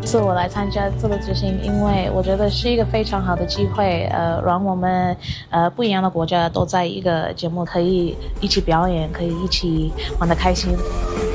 次我来参加自律之星，因为我觉得是一个非常好的机会，让我们不一样的国家都在一个节目可以一起表演，可以一起玩得开心。